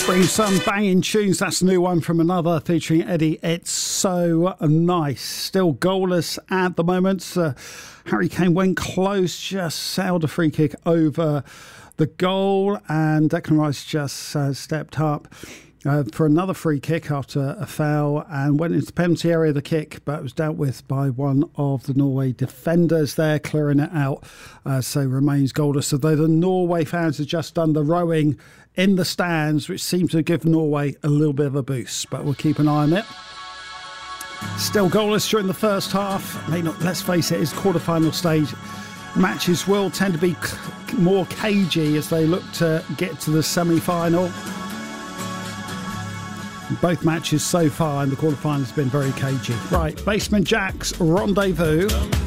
Bring some banging tunes. That's a new one from Another featuring Eddie. It's so nice. Still goalless at the moment. Harry Kane went close, just sailed a free kick over the goal, and Declan Rice just stepped up for another free kick after a foul and went into the penalty area of the kick, but it was dealt with by one of the Norway defenders there, clearing it out, so remains goalless. Although the Norway fans have just done the rowing in the stands, which seems to give Norway a little bit of a boost, but we'll keep an eye on it. Still goalless during the first half. Let's face it, it's quarter-final stage. Matches will tend to be more cagey as they look to get to the semi-final. Both matches so far in the quarterfinals have been very cagey. Right, Basement Jaxx, Rendezvous.